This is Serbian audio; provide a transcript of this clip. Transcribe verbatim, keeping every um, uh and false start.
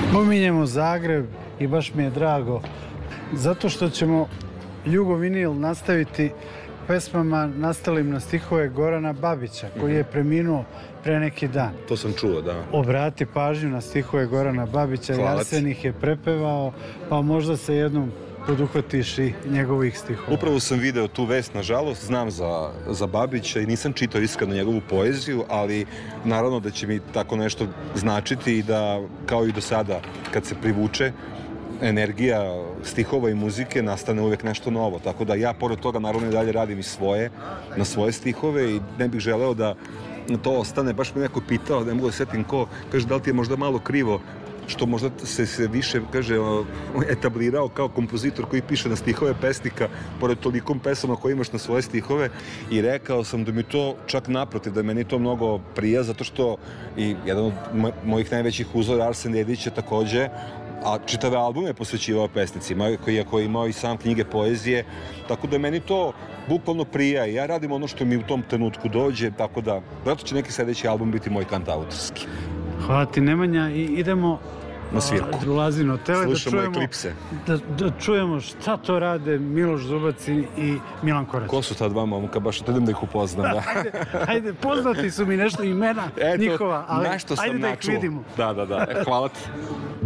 Pominjemo Zagreb i baš mi je drago zato što ćemo Jugo vinil nastaviti pesmama nastalim na stihove Gorana Babića, koji je preminuo pre neki dan. To sam čuo, da. Obrati pažnju na stihove Gorana Babića, Hvala Arsen ih je prepevao, pa možda se jednom poduhvatiš i njegovih stihova. Upravo sam video tu vest, nažalost, znam za, za Babića i nisam čitao iskreno njegovu poeziju, ali naravno da će mi tako nešto značiti i da, kao i do sada, kad se privuče energija stihova i muzike, nastane uvek nešto novo. Tako da ja, pored toga, naravno i dalje radim i svoje, na svoje stihove i ne bih želeo da to ostane. Baš me neko pitao, ne mogu da setim ko, kaže da li ti je možda malo krivo što možda se, se više, kaže, etablirao kao kompozitor koji piše na stihove pesnika, pored tolikom pesama koje imaš na svoje stihove, i rekao sam da mi to čak naprotiv, da meni to mnogo prija, zato što i jedan od mojih najvećih uzora, Arsen Dedić, je takođe, a čitave albume posvećivao pesnicima, iako je imao i sam knjige poezije, tako da meni to bukvalno prija i ja radim ono što mi u tom trenutku dođe, tako da zato će neki sledeći album biti moj kantautorski. Hvala ti, Nemanja, i idemo na svirku. Ulazi na tele, da čujemo, Eklipse. Da, da čujemo šta to rade Miloš Zubac i Milan Korać. Ko su ta dva momka, baš idem da ih upoznam. Da. Ajde, ajde, poznati su mi nešto imena Eto, njihova, ali nešto sam ajde da ih načuo. vidimo. Da, da, da. Hvala ti.